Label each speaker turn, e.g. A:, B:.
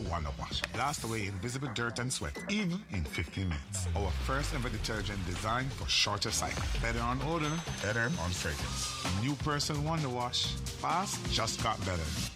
A: Wonder Wash. Blast away invisible dirt and sweat, even in 15 minutes. Our first ever detergent designed for shorter cycle. Better on odor, better on fragrance. New Persil Wonder Wash. Fast just got better.